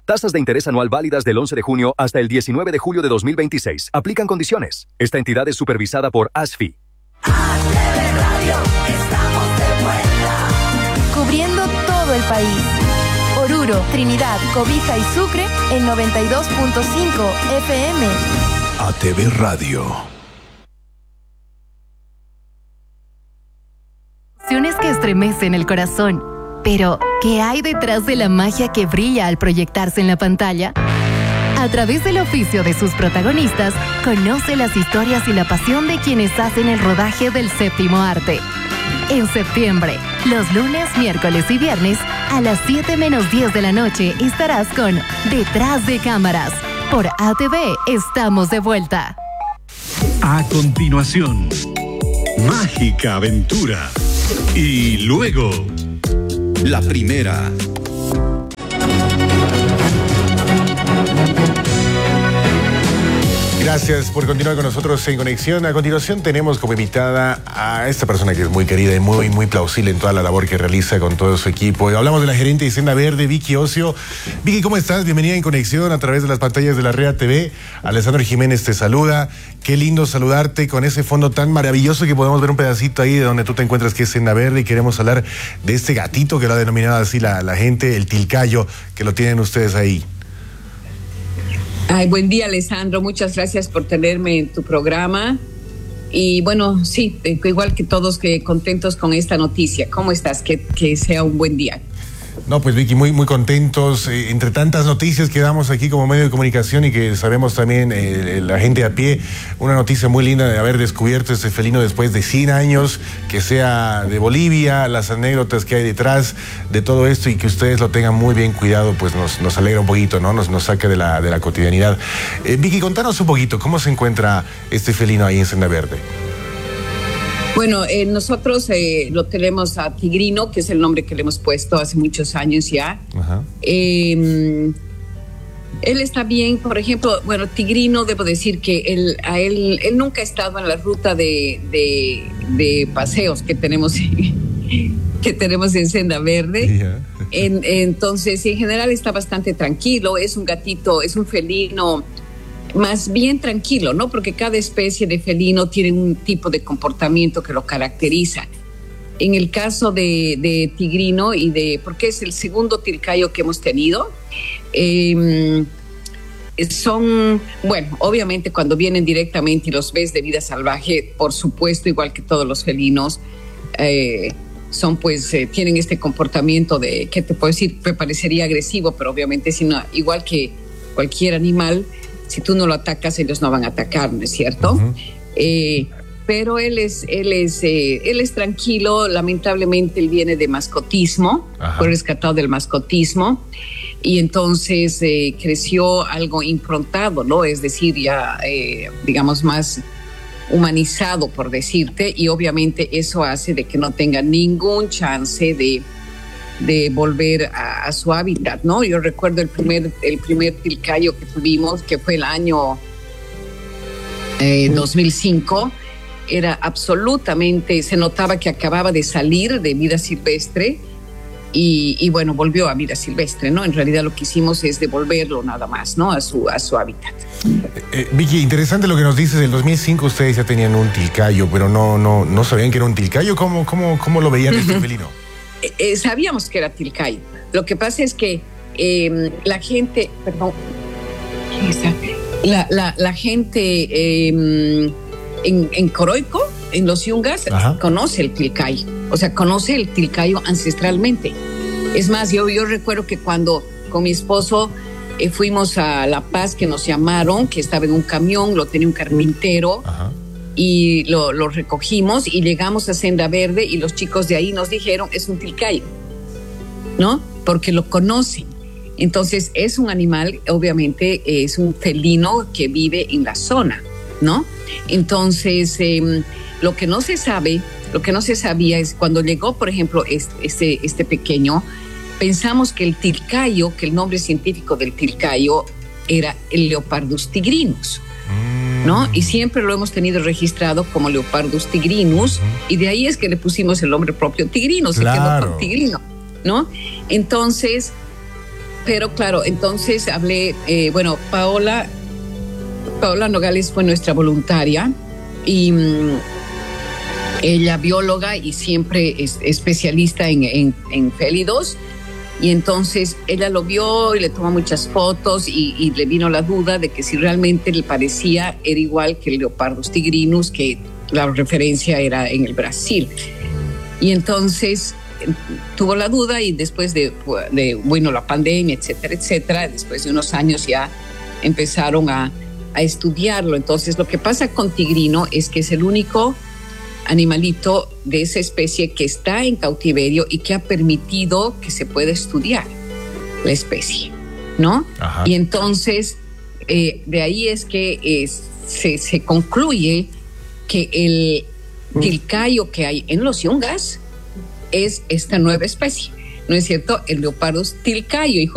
Tasas de interés anual válidas del 11 de junio hasta el 19 de julio de 2026. Aplican condiciones. Esta entidad es supervisada por ASFI. ATV Radio, estamos de vuelta. Cubriendo todo el país. Oruro, Trinidad, Cobija y Sucre en 92.5 FM. ATV Radio. Que estremecen el corazón. Pero, ¿qué hay detrás de la magia que brilla al proyectarse en la pantalla? A través del oficio de sus protagonistas, conoce las historias y la pasión de quienes hacen el rodaje del séptimo arte. En septiembre, los lunes, miércoles y viernes, a las 7:10 de la noche, estarás con Detrás de Cámaras. Por ATV, estamos de vuelta. A continuación, Mágica Aventura. Y luego, La Primera. Gracias por continuar con nosotros en Conexión. A continuación tenemos como invitada a esta persona que es muy querida y muy plausible en toda la labor que realiza con todo su equipo. Hablamos de la gerente de Senda Verde, Vicky Ocio. Vicky, ¿cómo estás? Bienvenida en Conexión a través de las pantallas de la Rea TV. Alessandro Jiménez te saluda. Qué lindo saludarte con ese fondo tan maravilloso que podemos ver un pedacito ahí de donde tú te encuentras, que es Senda Verde, y queremos hablar de este gatito que lo ha denominado así la gente, el tilcayo, que lo tienen ustedes ahí. Ay, buen día, Alessandro. Muchas gracias por tenerme en tu programa. Y bueno, sí, igual que todos, que contentos con esta noticia. ¿Cómo estás? Que sea un buen día. No, pues Vicky, muy contentos. Entre tantas noticias que damos aquí como medio de comunicación y que sabemos también la gente a pie, una noticia muy linda de haber descubierto este felino después de 100 años, que sea de Bolivia, las anécdotas que hay detrás de todo esto y que ustedes lo tengan muy bien cuidado, pues nos alegra un poquito, ¿no? Nos saca de la cotidianidad. Vicky, contanos un poquito, ¿cómo se encuentra este felino ahí en Senda Verde? Bueno, nosotros lo tenemos a Tigrino, que es el nombre que le hemos puesto hace muchos años ya. Ajá. Él está bien, por ejemplo, bueno, Tigrino, debo decir que él nunca ha estado en la ruta de paseos que tenemos en Senda Verde. Yeah. Entonces, en general está bastante tranquilo, es un gatito, es un felino más bien tranquilo, ¿no? Porque cada especie de felino tiene un tipo de comportamiento que lo caracteriza. En el caso de Tigrino porque es el segundo tilcayo que hemos tenido, bueno, obviamente cuando vienen directamente y los ves de vida salvaje, por supuesto, igual que todos los felinos, tienen este comportamiento de, ¿qué te puedo decir? Me parecería agresivo, pero obviamente igual que cualquier animal, si tú no lo atacas, ellos no van a atacar, ¿no es cierto? Uh-huh. Pero él es tranquilo. Lamentablemente él viene de mascotismo, fue rescatado del mascotismo y entonces creció algo improntado, ¿no? Es decir, ya digamos más humanizado, por decirte, y obviamente eso hace de que no tenga ningún chance de volver a su hábitat, ¿no? Yo recuerdo el primer tilcayo que tuvimos, que fue el año 2005, era absolutamente, se notaba que acababa de salir de vida silvestre y bueno, volvió a vida silvestre, ¿no? En realidad lo que hicimos es devolverlo nada más, ¿no? A su hábitat. Vicky, interesante lo que nos dices. Del 2005 ustedes ya tenían un tilcayo, pero no sabían que era un tilcayo. ¿Cómo lo veían este felino? Sabíamos que era tilcayo. Lo que pasa es que la gente, perdón, la gente en Coroico, en los Yungas, conoce el tilcayo. O sea, conoce el tilcayo ancestralmente. Es más, yo recuerdo que cuando con mi esposo fuimos a La Paz, que nos llamaron, que estaba en un camión, lo tenía un carpintero. Ajá. Y lo recogimos y llegamos a Senda Verde y los chicos de ahí nos dijeron, es un tilcayo, ¿no? Porque lo conocen. Entonces es un animal, obviamente es un felino que vive en la zona, ¿no? Entonces lo que no se sabía es cuando llegó, por ejemplo, este pequeño, pensamos que el tilcayo, que el nombre científico del tilcayo era el Leopardus tigrinus, ¿no? Y siempre lo hemos tenido registrado como Leopardus tigrinus, y de ahí es que le pusimos el nombre propio Tigrino, se quedó con Tigrino, ¿no? Entonces, Pero claro, entonces hablé, Paola Nogales fue nuestra voluntaria y ella bióloga y siempre es especialista en félidos. Y entonces ella lo vio y le tomó muchas fotos y le vino la duda de que si realmente le parecía era igual que el Leopardus tigrinus, que la referencia era en el Brasil. Y entonces tuvo la duda y después de la pandemia, etcétera, después de unos años ya empezaron a estudiarlo. Entonces lo que pasa con tigrino es que es el único animalito de esa especie que está en cautiverio y que ha permitido que se pueda estudiar la especie, ¿no? Ajá. Y entonces de ahí es que se concluye que el tilcayo que hay en los yungas es esta nueva especie, ¿no es cierto? El Leopardus tilcayo. Y